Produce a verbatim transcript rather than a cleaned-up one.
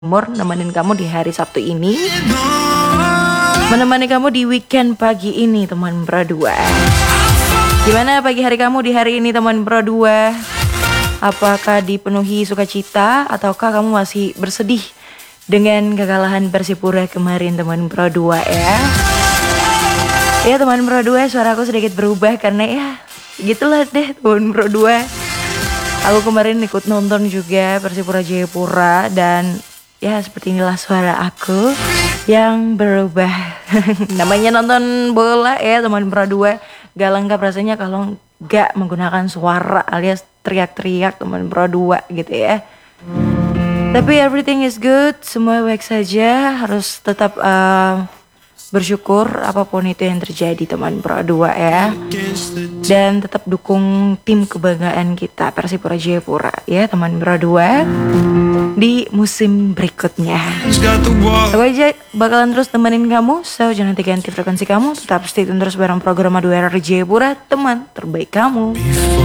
Timur nemenin kamu di hari Sabtu ini, menemani kamu di weekend pagi ini teman Pro dua. Gimana pagi hari kamu di hari ini teman Pro dua? Apakah dipenuhi sukacita ataukah kamu masih bersedih dengan kekalahan Persipura kemarin teman Pro dua ya? Ya teman Pro dua, suaraku sedikit berubah karena ya gitulah deh teman Pro dua. Aku kemarin ikut nonton juga Persipura Jayapura dan ya seperti inilah suara aku yang berubah. Namanya nonton bola ya teman Pro dua, gak lengkap rasanya kalau gak menggunakan suara alias teriak-teriak teman Pro dua gitu ya. Tapi everything is good, semua baik saja, harus tetap uh, bersyukur apapun itu yang terjadi teman Pro dua ya. Dan tetap dukung tim kebanggaan kita Persipura Jayapura ya teman Pro dua di musim berikutnya. Aku aja bakalan terus temenin kamu, so jangan ganti frekuensi kamu, tetap stay tune terus bareng program dua R Jayapura, teman terbaik kamu.